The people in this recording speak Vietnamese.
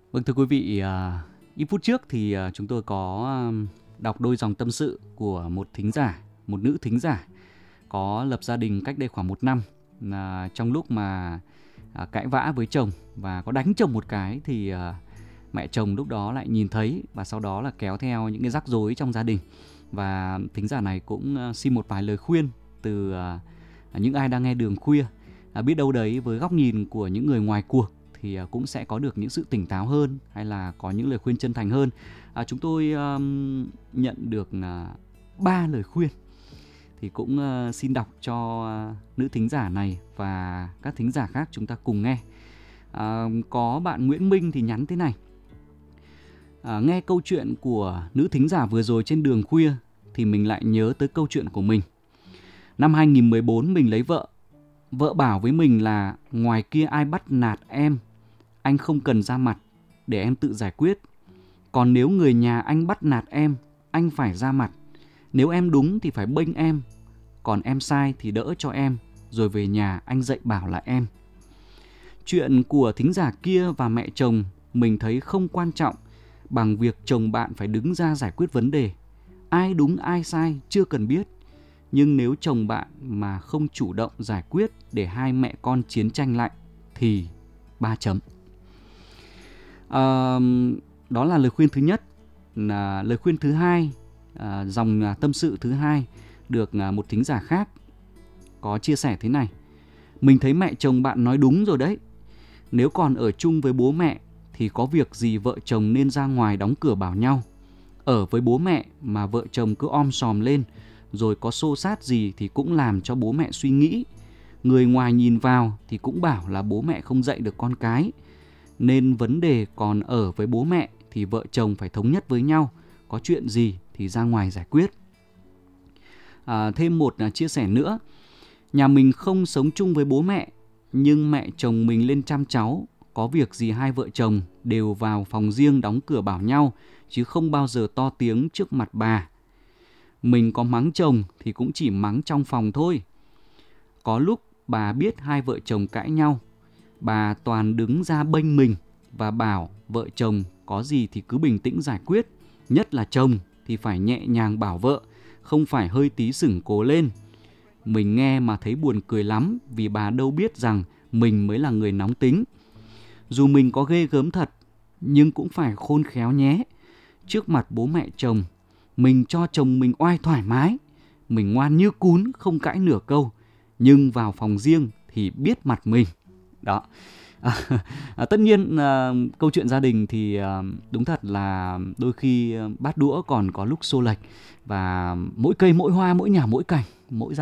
Vâng, thưa quý vị, ít phút trước thì chúng tôi có đọc đôi dòng tâm sự của một thính giả, một nữ thính giả có lập gia đình cách đây khoảng 1 năm. Trong lúc mà cãi vã với chồng và có đánh chồng một cái thì mẹ chồng lúc đó lại nhìn thấy và sau đó là kéo theo những cái rắc rối trong gia đình. Và thính giả này cũng xin một vài lời khuyên từ những ai đang nghe Đường Khuya. Biết đâu đấy với góc nhìn của những người ngoài cuộc thì cũng sẽ có được những sự tỉnh táo hơn hay là có những lời khuyên chân thành hơn. Chúng tôi nhận được 3 lời khuyên thì cũng xin đọc cho nữ thính giả này và các thính giả khác chúng ta cùng nghe. Có bạn Nguyễn Minh thì nhắn thế này: nghe câu chuyện của nữ thính giả vừa rồi trên Đường Khuya thì mình lại nhớ tới câu chuyện của mình. Năm 2014 mình lấy vợ. Vợ bảo với mình là ngoài kia ai bắt nạt em, anh không cần ra mặt để em tự giải quyết. Còn nếu người nhà anh bắt nạt em, anh phải ra mặt. Nếu em đúng thì phải bênh em, còn em sai thì đỡ cho em, rồi về nhà anh dạy bảo lại em. Chuyện của thính giả kia và mẹ chồng mình thấy không quan trọng bằng việc chồng bạn phải đứng ra giải quyết vấn đề. Ai đúng ai sai chưa cần biết. Nhưng nếu chồng bạn mà không chủ động giải quyết để hai mẹ con chiến tranh lại thì 3 chấm. Đó là lời khuyên thứ nhất. Lời khuyên thứ hai, dòng tâm sự thứ hai được một thính giả khác có chia sẻ thế này: mình thấy mẹ chồng bạn nói đúng rồi đấy. Nếu còn ở chung với bố mẹ thì có việc gì vợ chồng nên ra ngoài đóng cửa bảo nhau. Ở với bố mẹ mà vợ chồng cứ om sòm lên rồi có xô xát gì thì cũng làm cho bố mẹ suy nghĩ. Người ngoài nhìn vào thì cũng bảo là bố mẹ không dạy được con cái. Nên vấn đề còn ở với bố mẹ thì vợ chồng phải thống nhất với nhau. Có chuyện gì thì ra ngoài giải quyết. Thêm một chia sẻ nữa. Nhà mình không sống chung với bố mẹ, nhưng mẹ chồng mình lên chăm cháu. Có việc gì hai vợ chồng đều vào phòng riêng đóng cửa bảo nhau, chứ không bao giờ to tiếng trước mặt bà. Mình có mắng chồng thì cũng chỉ mắng trong phòng thôi. Có lúc bà biết hai vợ chồng cãi nhau, bà toàn đứng ra bênh mình và bảo vợ chồng có gì thì cứ bình tĩnh giải quyết. Nhất là chồng thì phải nhẹ nhàng bảo vợ, không phải hơi tí sửng cố lên. Mình nghe mà thấy buồn cười lắm vì bà đâu biết rằng mình mới là người nóng tính. Dù mình có ghê gớm thật, nhưng cũng phải khôn khéo nhé. Trước mặt bố mẹ chồng, mình cho chồng mình oai thoải mái. Mình ngoan như cún, không cãi nửa câu. Nhưng vào phòng riêng thì biết mặt mình. Đó. Tất nhiên câu chuyện gia đình thì đúng thật là đôi khi bát đũa còn có lúc xô lệch. Và mỗi cây mỗi hoa, mỗi nhà mỗi cảnh, mỗi gia